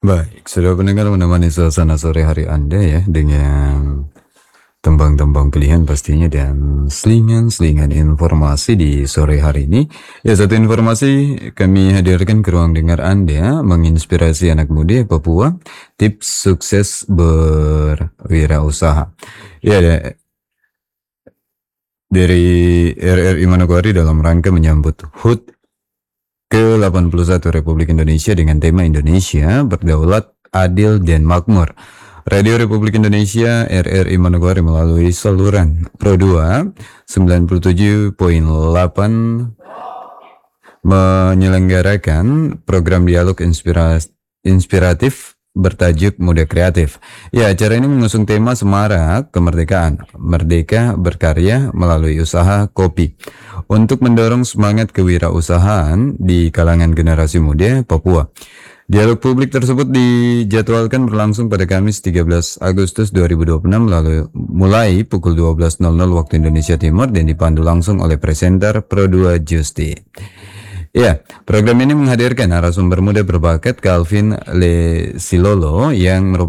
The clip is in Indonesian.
Baik, sudah pendengar menemani suasana sore hari Anda ya dengan tembang-tembang pilihan pastinya dan selingan-selingan informasi di sore hari ini. Ya, satu informasi kami hadirkan ke ruang dengar Anda menginspirasi anak muda Papua, tips sukses berwirausaha. Ya, dari RRI Manokwari dalam rangka menyambut HUT ke-81 Republik Indonesia dengan tema Indonesia Berdaulat, Adil, dan Makmur. Radio Republik Indonesia RRI Manokwari melalui saluran Pro 2 97.8 menyelenggarakan program dialog inspiratif bertajuk Muda Kreatif. Ya, acara ini mengusung tema Semarak Kemerdekaan, Merdeka Berkarya melalui Usaha Kopi, untuk mendorong semangat kewirausahaan di kalangan generasi muda Papua. Dialog publik tersebut dijadwalkan berlangsung pada Kamis 13 Agustus 2026 mulai pukul 12.00 waktu Indonesia Timur dan dipandu langsung oleh presenter Pro 2 Justi. Ya, program ini menghadirkan narasumber muda berbakat Calvin Le Silolo yang merupakan